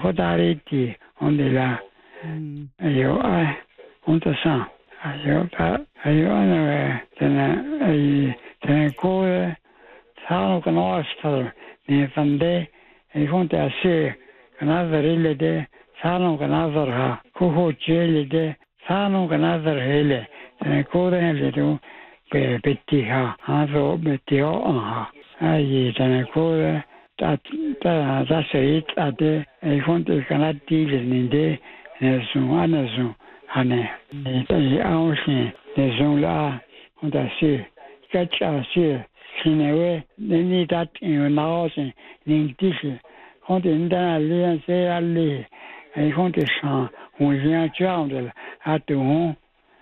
Hodariti on the la. Ayo I on the sun. Ayo anyway. Then go Sano can also ne Sunday. I want to say another really day. Sano can other ha. Kuho jelly day. Sano can other hele. Then go there little Betty ha. Hazo Betty ha. Aye, then go there. That's it. I want to cannot deal in the Zoom, honey. I also the Zoom la on the sea. Catch us here. In a way, they need that in Laos and in Tisha. Hunting and say, I want to sound when young child at the home.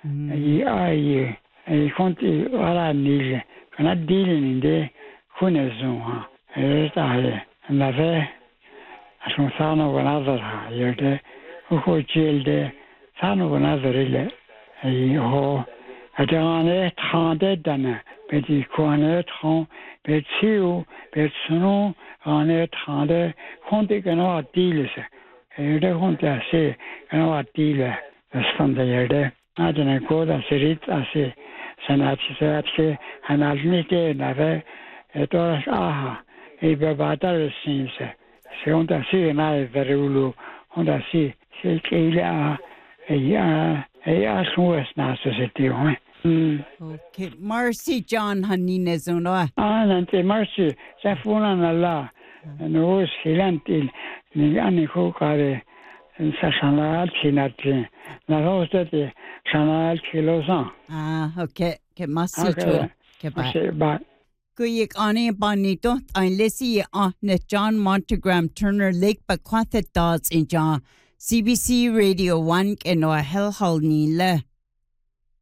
I want to what I need. Cannot deal in the Hunazon. And the way as from son of another, you're there, who jailed there, son of another relay. I don't know, handed done. Petit cornet, bet seal, bet snow, on it, handed, hunting cannot deal. I don't want to say, cannot deal as from the year. I don't go to see it, I say, Sanat, and I'll need it, never. It was a better since. Se on the sea, and I very low on the sea. Say, Kayla, a ass was not society. Okay, Marcy John Hanine Zona. And Marcy, Safuna and Allah, and was Hilantil, Nianico Kare, and Sashanal Chinati, Narosati, Shanal Chilosan. Okay, Marcy John. Kuyik Ani Bonito, and Lissy on John Montagram Turner Lake Baquatha Dots in John CBC Radio 1 and Hell Hall Nile.